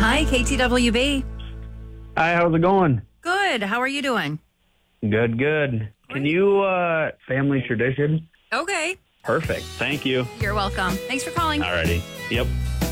Hi, KTWB. Hi, how's it going? Good. How are you doing? Good, good. Can you, family tradition? Okay. Perfect. Thank you. You're welcome. Thanks for calling. Alrighty. Yep.